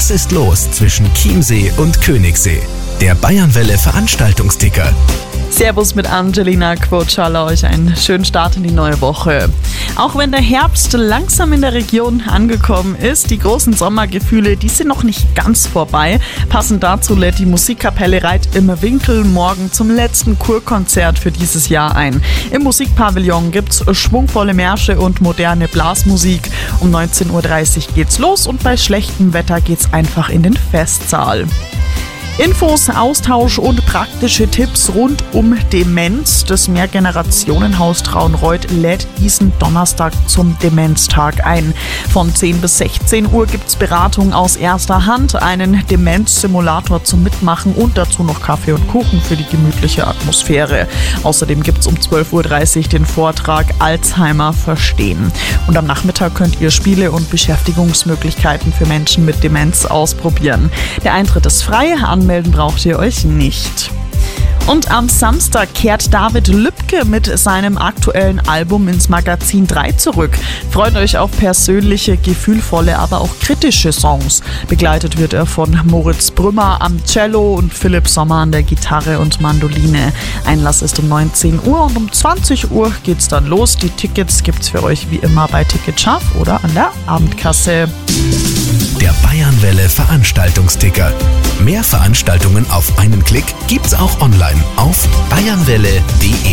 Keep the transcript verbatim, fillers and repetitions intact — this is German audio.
Was ist los zwischen Chiemsee und Königssee? Der Bayernwelle Veranstaltungsticker. Servus mit Angelina Quotschala, euch einen schönen Start in die neue Woche. Auch wenn der Herbst langsam in der Region angekommen ist, die großen Sommergefühle, die sind noch nicht ganz vorbei. Passend dazu lädt die Musikkapelle Reit im Winkel morgen zum letzten Kurkonzert für dieses Jahr ein. Im Musikpavillon gibt's schwungvolle Märsche und moderne Blasmusik. Um neunzehn Uhr dreißig geht's los und bei schlechtem Wetter geht's einfach in den Festsaal. Infos, Austausch und praktische Tipps rund um Demenz. Das Mehrgenerationenhaus Traunreut lädt diesen Donnerstag zum Demenztag ein. Von zehn bis sechzehn Uhr gibt's Beratung aus erster Hand, einen Demenzsimulator zum Mitmachen und dazu noch Kaffee und Kuchen für die gemütliche Atmosphäre. Außerdem gibt's um zwölf Uhr dreißig den Vortrag Alzheimer verstehen. Und am Nachmittag könnt ihr Spiele und Beschäftigungsmöglichkeiten für Menschen mit Demenz ausprobieren. Der Eintritt ist frei, anmelden braucht ihr euch nicht. Und am Samstag kehrt David Lübke mit seinem aktuellen Album ins Magazin drei zurück. Freut euch auf persönliche, gefühlvolle, aber auch kritische Songs. Begleitet wird er von Moritz Brümmer am Cello und Philipp Sommer an der Gitarre und Mandoline. Einlass ist um neunzehn Uhr und um zwanzig Uhr geht's dann los. Die Tickets gibt's für euch wie immer bei Ticketscharf oder an der Abendkasse. Der Bayernwelle Veranstaltungsticker. Mehr Veranstaltungen auf einen Klick gibt's auch online auf bayernwelle punkt de.